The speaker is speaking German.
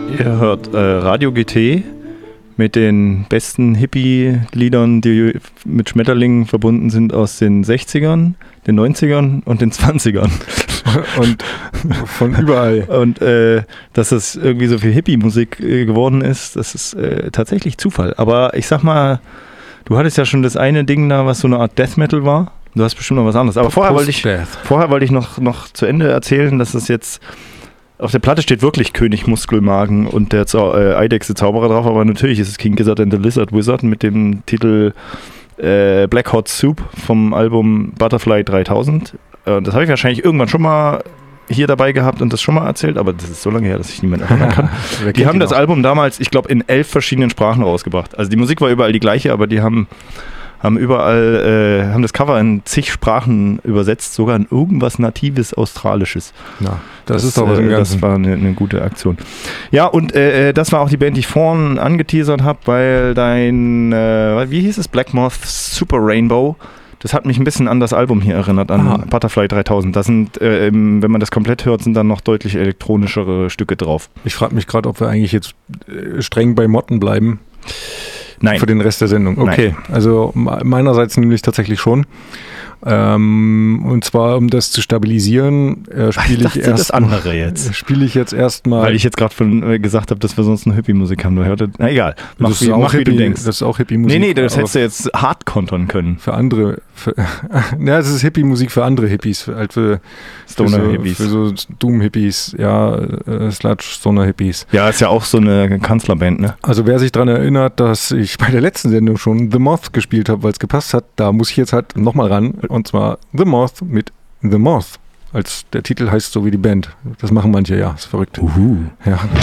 Ihr hört Radio GT mit den besten Hippie-Liedern, die mit Schmetterlingen verbunden sind aus den 60ern, den 90ern und den 20ern. Und von überall. Und dass es irgendwie so viel Hippie-Musik geworden ist, das ist tatsächlich Zufall. Aber ich sag mal, du hattest ja schon das eine Ding da, was so eine Art Death Metal war. Du hast bestimmt noch was anderes. Aber vorher wollte ich noch zu Ende erzählen, dass es jetzt auf der Platte steht wirklich König Muskelmagen und der Eidechse Zauberer drauf, aber natürlich ist es King Gizzard and the Lizard Wizard mit dem Titel Black Hot Soup vom Album Butterfly 3000. Das habe ich wahrscheinlich irgendwann schon mal hier dabei gehabt und das schon mal erzählt, aber das ist so lange her, dass ich niemand erinnern kann. Die haben das Album damals, ich glaube, in 11 verschiedenen Sprachen rausgebracht. Also die Musik war überall die gleiche, aber die haben überall, haben das Cover in zig Sprachen übersetzt, sogar in irgendwas Natives Australisches. Ja, das ist doch was im Ganzen. Das war eine gute Aktion. Ja, und das war auch die Band, die ich vorhin angeteasert habe, weil dein, wie hieß es, Black Moth Super Rainbow, das hat mich ein bisschen an das Album hier erinnert, an Butterfly 3000. Da sind, wenn man das komplett hört, sind dann noch deutlich elektronischere Stücke drauf. Ich frage mich gerade, ob wir eigentlich jetzt streng bei Motten bleiben. Nein. Für den Rest der Sendung. Okay, nein. Also meinerseits nämlich tatsächlich schon. Und zwar, um das zu stabilisieren, spiele ich jetzt erstmal. Weil ich jetzt gerade gesagt habe, dass wir sonst eine Hippie-Musik haben. Na egal, mach wie du denkst. Das ist auch Hippie-Musik. Nee, das hättest du jetzt hart kontern können. Für andere. Ja, das ist Hippie-Musik für andere Hippies. Halt für Stoner-Hippies. Für so Doom-Hippies, ja, Sludge-Stoner-Hippies. Ja, ist ja auch so eine Kanzlerband, ne? Also wer sich daran erinnert, dass ich bei der letzten Sendung schon The Moth gespielt habe, weil es gepasst hat, da muss ich jetzt halt nochmal ran. Und zwar The Moth mit The Moth. Als der Titel heißt so wie die Band. Das machen manche, ja. Ist verrückt. Ja.